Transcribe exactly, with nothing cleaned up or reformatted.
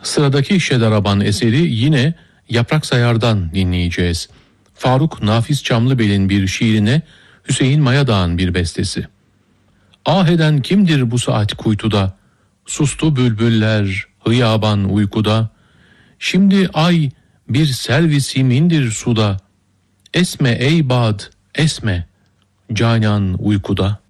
Sıradaki Şedaraban eseri yine Yaprak Sayar'dan dinleyeceğiz. Faruk Nafiz Çamlıbel'in bir şiirine Hüseyin Mayadağ'ın bir bestesi. Ah eden kimdir bu saat kuytuda? Sustu bülbüller hıyaban uykuda. Şimdi ay bir servi simindir suda. Esme ey bad esme, canan uykuda.